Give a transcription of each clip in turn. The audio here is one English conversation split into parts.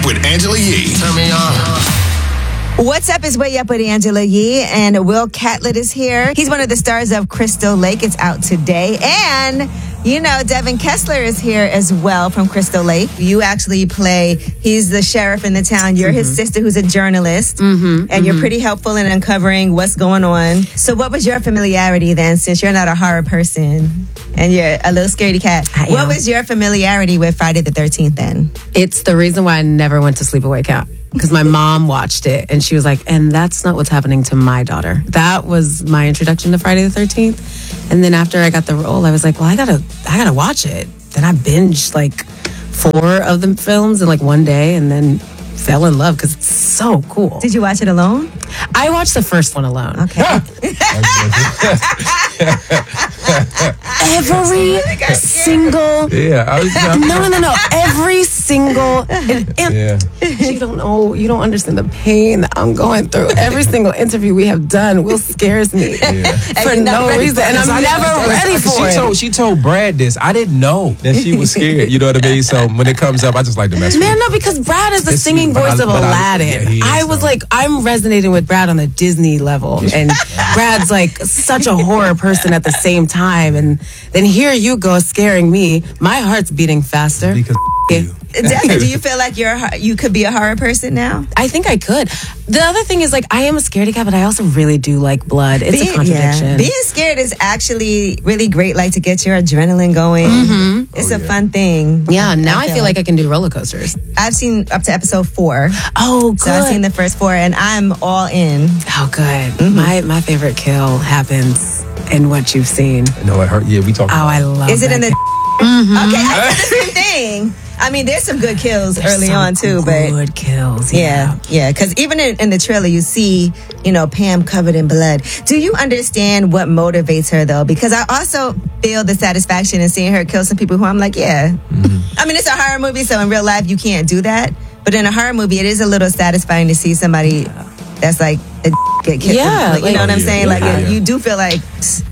Up with Angela Yee. Turn me on. What's up is Way Up with Angela Yee, and Will Catlett is here. He's one of the stars of Crystal Lake. It's out today. And, Devin Kessler is here as well from Crystal Lake. You actually he's the sheriff in the town. You're his sister who's a journalist. And you're pretty helpful in uncovering what's going on. So what was your familiarity then, since you're not a horror person and you're a little scaredy cat? What was your familiarity with Friday the 13th then? It's the reason why I never went to sleepaway camp. Because my mom watched it and she was like, and that's not what's happening to my daughter. That was my introduction to Friday the 13th. And then after I got the role, I was like, well, I gotta watch it. Then I binged like 4 of the films in like one day and then fell in love because it's so cool. Did you watch it alone? I watched the first one alone. Okay. Every single... No. Every single... You don't understand the pain that I'm going through. Every single interview we have done, Will scares me for no reason. And I'm never ready for it. She told Brad this. I didn't know that she was scared. You know what I mean? So when it comes up, I just like to mess with Man, no, because Brad is the singing voice of Aladdin. I was like, I'm resonating with Brad on the Disney level. And Brad's like such a horror person at the same time. And then here you go scaring me. My heart's beating faster. Because Devin, do you feel like you could be a horror person now? I think I could. The other thing is, like, I am a scaredy cat, but I also really do like blood. It's a contradiction. Yeah. Being scared is actually really great, like to get your adrenaline going. It's a fun thing. Yeah, now I feel like I can do roller coasters. I've seen up to episode 4. Oh, good. So I've seen the first 4, and I'm all in. Oh, good. My favorite kill happens in what you've seen. No, it hurt. Yeah, we talked. Oh, I love it. Is it in the... Okay, I said the same thing. I mean, there's some good kills early on, too. Good kills, yeah. Because even in the trailer, you see, Pam covered in blood. Do you understand what motivates her, though? Because I also feel the satisfaction in seeing her kill some people who I'm like, I mean, it's a horror movie, so in real life, you can't do that. But in a horror movie, it is a little satisfying to see somebody that's like a get killed. Yeah. You know what I'm saying? You do feel like...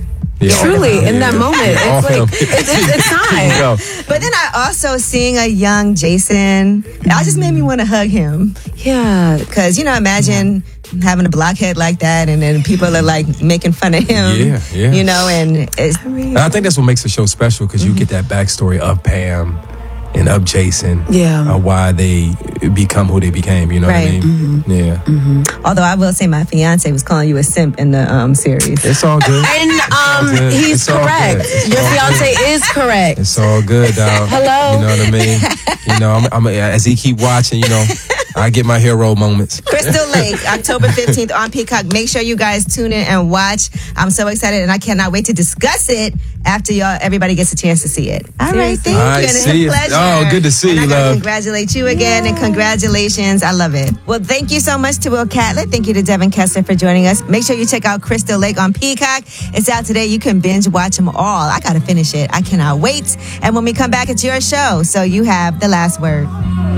Truly, in that moment, it's like, it's time. But then I also seeing a young Jason, that just made me want to hug him. Yeah. Because, imagine having a blockhead like that and then people are like making fun of him. Yeah. And I think that's what makes the show special because you get that backstory of Pam and of Jason. Yeah. Why they become who they became, you know what I mean? Yeah. Although I will say my fiance was calling you a simp in the series. It's all good. And he's correct. Your fiance is correct. It's all good, dog. Hello. You know what I mean? I'm as he keep watching, I get my hero moments. Crystal Lake, October 15th on Peacock. Make sure you guys tune in and watch. I'm so excited, and I cannot wait to discuss it after everybody gets a chance to see it. All right, thank you. And it's a pleasure. Oh, good to see you, and I love. Congratulate you again, and congratulations. I love it. Well, thank you so much to Will Catlett. Thank you to Devin Kessler for joining us. Make sure you check out Crystal Lake on Peacock. It's out today. You can binge watch them all. I got to finish it. I cannot wait. And when we come back, it's your show, so you have the last word.